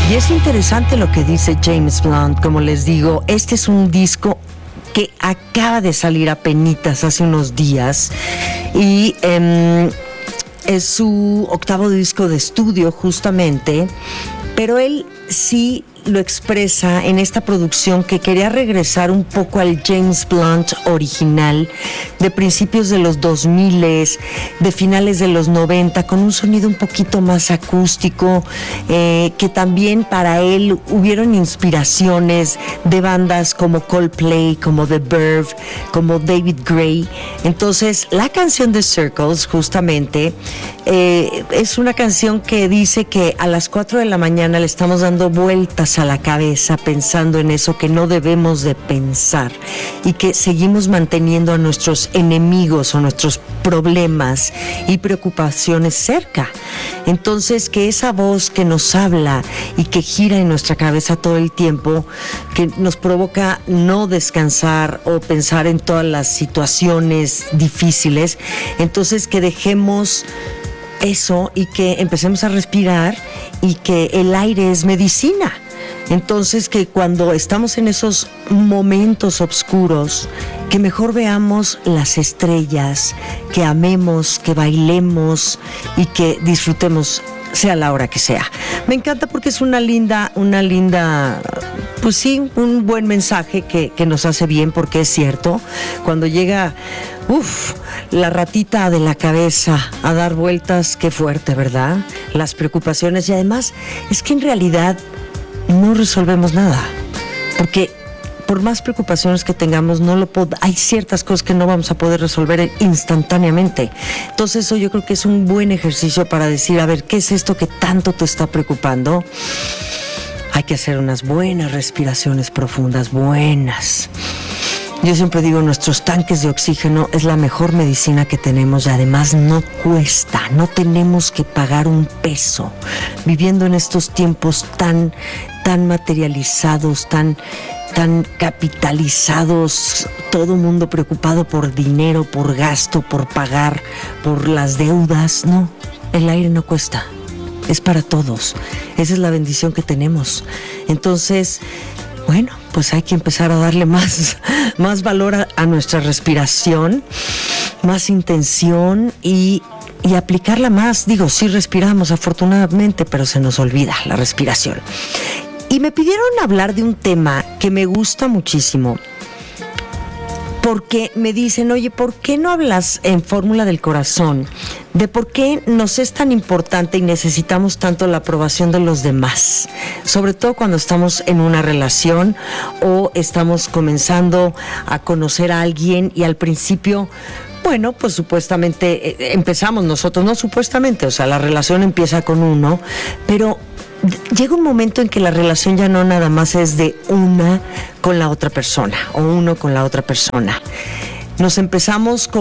Y es interesante lo que dice James Blunt. Como les digo, este es un disco que acaba de salir apenitas hace unos días y es su octavo disco de estudio justamente, pero él sí lo expresa en esta producción que quería regresar un poco al James Blunt original de principios de los 2000, de finales de los 90, con un sonido un poquito más acústico, que también para él hubieron inspiraciones de bandas como Coldplay, como The Verve, como David Gray. Entonces la canción de Circles justamente es una canción que dice que a las 4 de la mañana le estamos dando vueltas a la cabeza pensando en eso que no debemos de pensar y que seguimos manteniendo a nuestros enemigos o nuestros problemas y preocupaciones cerca. Entonces, que esa voz que nos habla y que gira en nuestra cabeza todo el tiempo, que nos provoca no descansar o pensar en todas las situaciones difíciles, entonces que dejemos eso y que empecemos a respirar y que el aire es medicina. Entonces, que cuando estamos en esos momentos oscuros, que mejor veamos las estrellas, que amemos, que bailemos y que disfrutemos, sea la hora que sea. Me encanta porque es una linda, pues sí, un buen mensaje que nos hace bien, porque es cierto, cuando llega, la ratita de la cabeza a dar vueltas, qué fuerte, ¿verdad? Las preocupaciones, y además es que en realidad no resolvemos nada, porque por más preocupaciones que tengamos, hay ciertas cosas que no vamos a poder resolver instantáneamente. Entonces eso yo creo que es un buen ejercicio para decir, a ver, ¿qué es esto que tanto te está preocupando? Hay que hacer unas buenas respiraciones profundas, buenas. Yo siempre digo, nuestros tanques de oxígeno es la mejor medicina que tenemos y además no cuesta, no tenemos que pagar un peso. Viviendo en estos tiempos tan materializados, tan capitalizados, todo mundo preocupado por dinero, por gasto, por pagar, por las deudas. No, el aire no cuesta, es para todos. Esa es la bendición que tenemos. Entonces, bueno, pues hay que empezar a darle más valor a nuestra respiración, más intención y aplicarla más. Digo, sí respiramos afortunadamente, pero se nos olvida la respiración. Y me pidieron hablar de un tema que me gusta muchísimo, porque me dicen, oye, ¿por qué no hablas en Fórmula del Corazón de por qué nos es tan importante y necesitamos tanto la aprobación de los demás? Sobre todo cuando estamos en una relación o estamos comenzando a conocer a alguien y al principio, bueno, pues supuestamente empezamos nosotros, no supuestamente, o sea, la relación empieza con uno, pero llega un momento en que la relación ya no nada más es de una con la otra persona o uno con la otra persona. Nos empezamos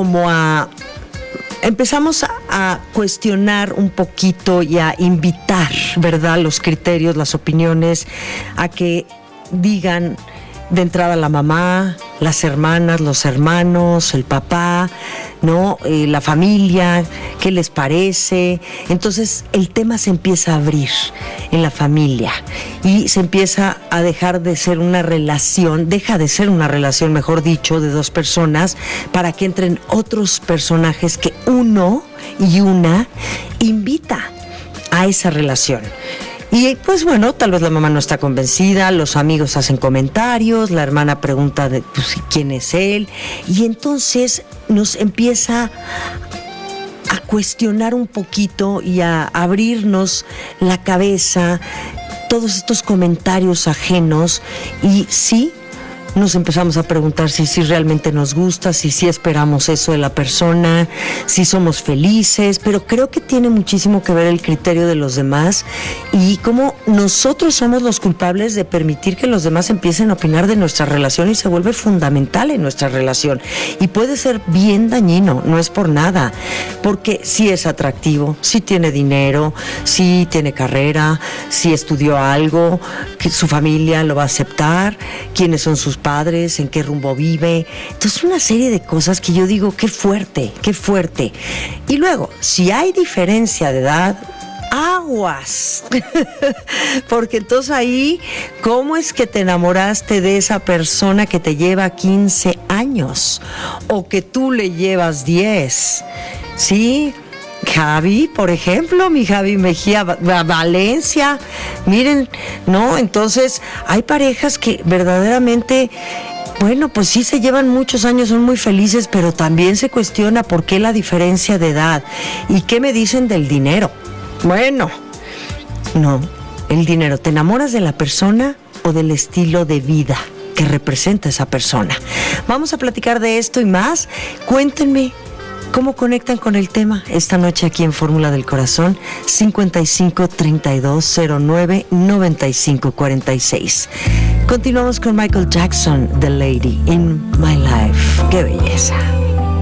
a cuestionar un poquito y a invitar, ¿verdad?, los criterios, las opiniones, a que digan de entrada la mamá, las hermanas, los hermanos, el papá, ¿no? La familia, ¿qué les parece? Entonces el tema se empieza a abrir en la familia y se empieza a deja de ser una relación, mejor dicho, de dos personas, para que entren otros personajes que uno y una invita a esa relación. Y pues bueno, tal vez la mamá no está convencida, los amigos hacen comentarios, la hermana pregunta de quién es él, y entonces nos empieza a cuestionar un poquito y a abrirnos la cabeza todos estos comentarios ajenos, y sí, nos empezamos a preguntar si realmente nos gusta, si esperamos eso de la persona, si somos felices, pero creo que tiene muchísimo que ver el criterio de los demás y cómo nosotros somos los culpables de permitir que los demás empiecen a opinar de nuestra relación, y se vuelve fundamental en nuestra relación y puede ser bien dañino, no es por nada, porque si es atractivo, si tiene dinero, si tiene carrera, si estudió algo, que su familia lo va a aceptar, quiénes son sus padres, en qué rumbo vive. Entonces, una serie de cosas que yo digo, qué fuerte. Y luego, si hay diferencia de edad, aguas. Porque entonces ahí, ¿cómo es que te enamoraste de esa persona que te lleva 15 años? O que tú le llevas 10. ¿Sí? Javi, por ejemplo, mi Javi Mejía, Valencia, miren, ¿no? Entonces, hay parejas que verdaderamente, bueno, pues sí se llevan muchos años, son muy felices, pero también se cuestiona por qué la diferencia de edad. ¿Y qué me dicen del dinero? Bueno, no, el dinero, ¿te enamoras de la persona o del estilo de vida que representa esa persona? Vamos a platicar de esto y más. Cuéntenme cómo conectan con el tema esta noche aquí en Fórmula del Corazón, 5532099546. Continuamos con Michael Jackson, The Lady in My Life. ¡Qué belleza!